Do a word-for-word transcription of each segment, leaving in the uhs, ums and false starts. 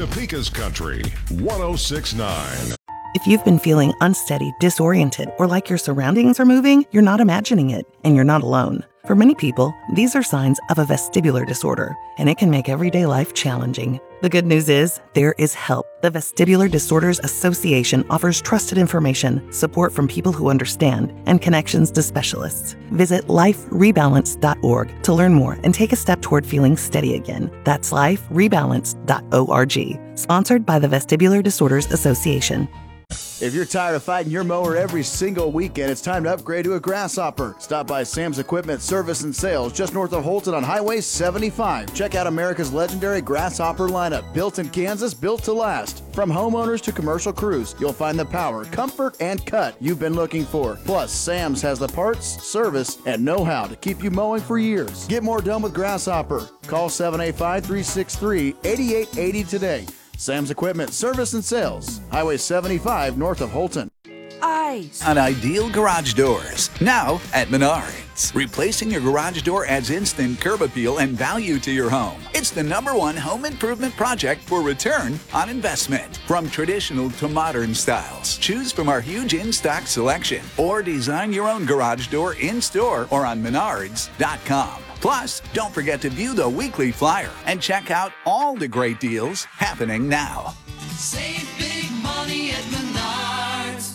Topeka's Country one oh six point nine. If you've been feeling unsteady, disoriented, or like your surroundings are moving, you're not imagining it, and you're not alone. For many people, these are signs of a vestibular disorder, and it can make everyday life challenging. The good news is, there is help. The Vestibular Disorders Association offers trusted information, support from people who understand, and connections to specialists. Visit life rebalance dot org to learn more and take a step toward feeling steady again. That's life rebalance dot org. Sponsored by the Vestibular Disorders Association. If you're tired of fighting your mower every single weekend, it's time to upgrade to a Grasshopper. Stop by Sam's Equipment Service and Sales just north of Holton on Highway seventy-five. Check out America's legendary Grasshopper lineup. Built in Kansas, built to last. From homeowners to commercial crews, you'll find the power, comfort, and cut you've been looking for. Plus, Sam's has the parts, service, and know-how to keep you mowing for years. Get more done with Grasshopper. Call seven eight five, three six three, eight eight eight zero today. Sam's Equipment Service and Sales, Highway seventy-five north of Holton. Ice on Ideal Garage Doors, now at Menards. Replacing your garage door adds instant curb appeal and value to your home. It's the number one home improvement project for return on investment. From traditional to modern styles, choose from our huge in-stock selection or design your own garage door in-store or on menards dot com. Plus, don't forget to view the weekly flyer and check out all the great deals happening now. Save big money at Menards.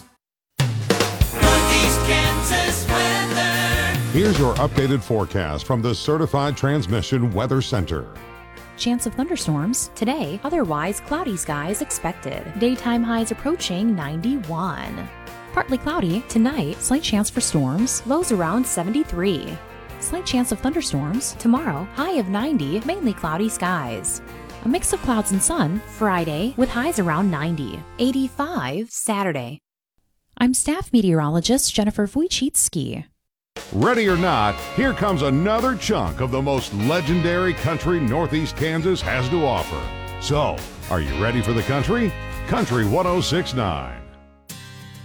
Northeast Kansas weather. Here's your updated forecast from the Certified Transmission Weather Center. Chance of thunderstorms today, otherwise cloudy skies expected. Daytime highs approaching ninety-one. Partly cloudy tonight, slight chance for storms, lows around seventy-three. Slight chance of thunderstorms tomorrow, high of ninety, mainly cloudy skies. A mix of clouds and sun Friday with highs around ninety. eighty-five Saturday. I'm staff meteorologist Jennifer Wojcicki. Ready or not, here comes another chunk of the most legendary country Northeast Kansas has to offer. So, are you ready for the country? Country one oh six point nine.